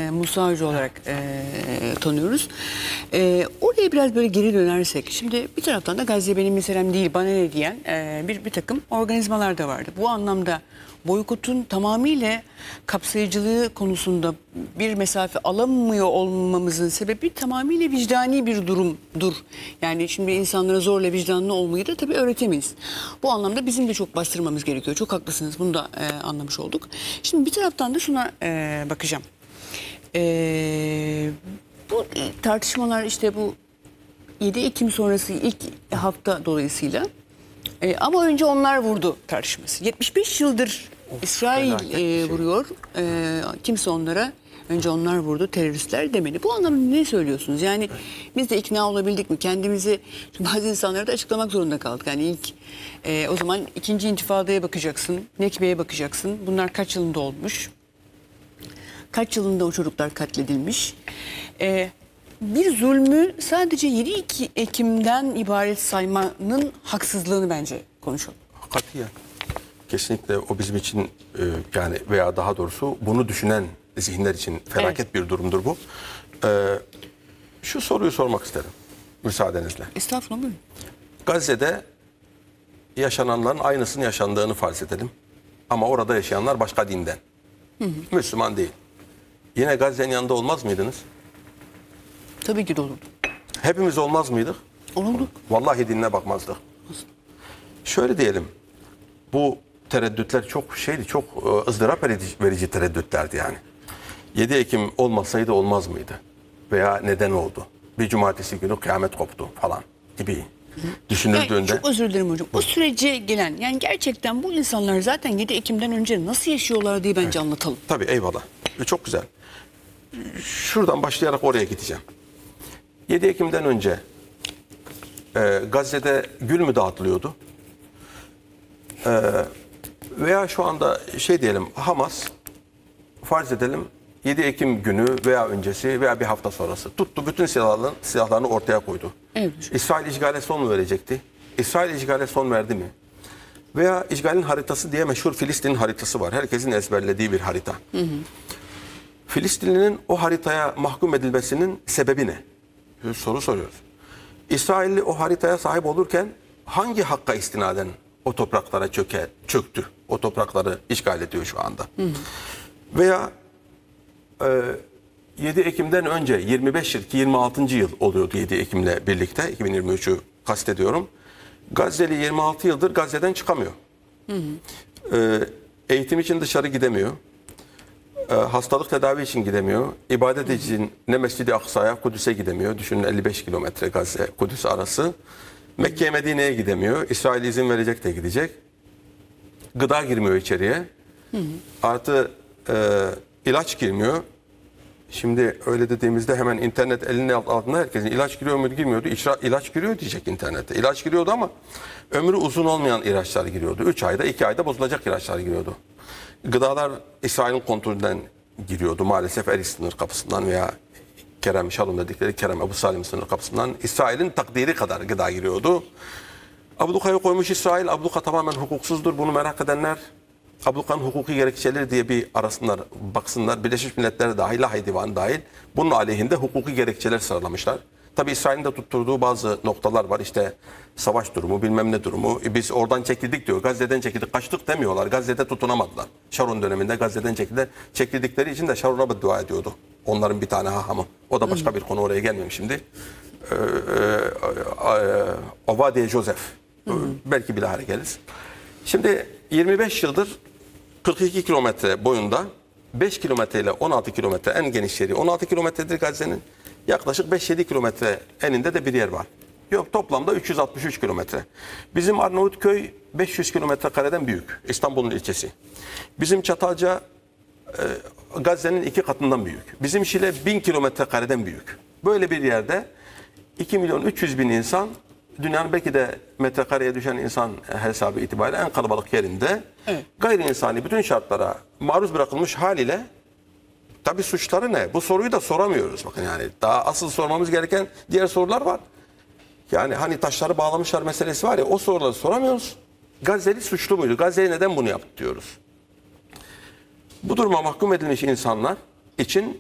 Musa Hoca olarak tanıyoruz. Oraya biraz böyle geri dönersek, şimdi bir taraftan da Gazze benim meselem değil, bana ne diyen bir takım organizmalar da vardı. Bu anlamda boykotun tamamıyla kapsayıcılığı konusunda bir mesafe alamıyor olmamızın sebebi tamamıyla vicdani bir durumdur. Yani şimdi insanlara zorla vicdanlı olmayı da tabii öğretemeyiz. Bu anlamda bizim de çok bastırmamız gerekiyor. Çok haklısınız, bunu da anlamış olduk. Şimdi bir taraftan da şuna bakacağım. Bu tartışmalar işte bu 7 Ekim sonrası ilk hafta dolayısıyla ama önce onlar vurdu tartışması. 75 yıldır İsrail vuruyor. Kimse onlara önce onlar vurdu, teröristler demeli. Bu anlamda ne söylüyorsunuz? Yani biz de ikna olabildik mi? Kendimizi, bazı insanlara da açıklamak zorunda kaldık. Yani ilk o zaman ikinci intifadaya bakacaksın, Nekbe'ye bakacaksın. Bunlar kaç yılında olmuş? Kaç yılında o çocuklar katledilmiş? Bir zulmü sadece 7 Ekim'den ibaret saymanın haksızlığını bence konuşalım. Katiyen. Kesinlikle o bizim için yani veya daha doğrusu bunu düşünen zihinler için felaket bir durumdur bu. Şu soruyu sormak isterim müsaadenizle. Estağfurullah, buyurun. Gazze'de yaşananların aynısının yaşandığını farz edelim. Ama orada yaşayanlar başka dinden. Müslüman değil. Yine Gazze'nin yanında olmaz mıydınız? Tabii ki de olurdu. Hepimiz olmaz mıydık? Olurduk. Vallahi dinine bakmazdık. Şöyle diyelim. Bu tereddütler çok çok ızdırap verici tereddütlerdi yani. 7 Ekim olmasaydı olmaz mıydı? Veya neden oldu? Bir cumartesi günü kıyamet koptu falan gibi düşünüldüğünde. Yani çok özür dilerim hocam. O sürece gelen, yani gerçekten bu insanlar zaten 7 Ekim'den önce nasıl yaşıyorlar diye bence anlatalım. Tabii, eyvallah. Çok güzel. Şuradan başlayarak oraya gideceğim. 7 Ekim'den önce Gazze'de gül mü dağıtılıyordu? Veya şu anda diyelim, Hamas farz edelim 7 Ekim günü veya öncesi veya bir hafta sonrası tuttu, bütün silahlarını ortaya koydu. Evet. İsrail işgale son mu verecekti? İsrail işgale son verdi mi? Veya işgalin haritası diye meşhur Filistin'in haritası var. Herkesin ezberlediği bir harita. Filistinli'nin o haritaya mahkum edilmesinin sebebi ne? Bir soru soruyoruz. İsrailli o haritaya sahip olurken hangi hakka istinaden o topraklara çöktü? O toprakları işgal ediyor şu anda. Veya 7 Ekim'den önce 25 yıl ki 26. yıl oluyordu 7 Ekim'le birlikte, 2023'ü kastediyorum. Gazze'li 26 yıldır Gazze'den çıkamıyor. Eğitim için dışarı gidemiyor. Hastalık tedavi için gidemiyor. İbadet için ne Mescid-i Aksa'ya, Kudüs'e gidemiyor. Düşünün, 55 kilometre Gazze, Kudüs arası. Mekke'ye, Medine'ye gidemiyor. İsrail izin verecek de gidecek. Gıda girmiyor içeriye. Artı ilaç girmiyor. Şimdi öyle dediğimizde hemen internet elinin altında herkesin ilaç giriyor mu girmiyordu. İlaç giriyor diyecek internette. İlaç giriyordu ama ömrü uzun olmayan ilaçlar giriyordu. 3 ayda 2 ayda bozulacak ilaçlar giriyordu. Gıdalar İsrail'in kontrolünden giriyordu. Maalesef Eris sınır kapısından veya Kerem Şalom dedikleri Kerem Ebu Salim sınır kapısından İsrail'in takdiri kadar gıda giriyordu. Abluka'yı koymuş İsrail. Abluka tamamen hukuksuzdur. Bunu merak edenler Abluka'nın hukuki gerekçeleri diye bir arasınlar, baksınlar. Birleşmiş Milletler dahil, Lahey Divanı dahil bunun aleyhinde hukuki gerekçeler sıralamışlar. Tabi İsrail'in de tutturduğu bazı noktalar var. İşte savaş durumu, bilmem ne durumu. Biz oradan çekildik diyor. Gazze'den çekildik. Kaçtık demiyorlar. Gazze'de tutunamadılar. Sharon döneminde Gazze'den çekildiler. Çekildikleri için de Sharon'a beddua ediyordu. Onların bir tane hahamı. O da başka bir konu, oraya gelmeyeyim şimdi. Ovadiye Joseph. Belki bilahare geliriz. Şimdi 25 yıldır 42 kilometre boyunda 5 kilometre ile 16 kilometre, en geniş yeri 16 kilometredir Gazze'nin. Yaklaşık 5-7 kilometre eninde de bir yer var. Yok, toplamda 363 kilometre. Bizim Arnavutköy 500 kilometre kareden büyük. İstanbul'un ilçesi. Bizim Çatalca Gazze'nin 2 katından büyük. Bizim Şile 1000 kilometre kareden büyük. Böyle bir yerde 2.300.000 insan, dünyanın belki de metrekareye düşen insan hesabı itibariyle en kalabalık yerinde, gayri insani bütün şartlara maruz bırakılmış haliyle. Tabii suçları ne? Bu soruyu da soramıyoruz. Bakın, yani daha asıl sormamız gereken diğer sorular var. Yani hani taşları bağlamışlar meselesi var ya, o soruları soramıyoruz. Gazze'li suçlu muydu? Gazze'ye neden bunu yaptı diyoruz. Bu duruma mahkum edilmiş insanlar için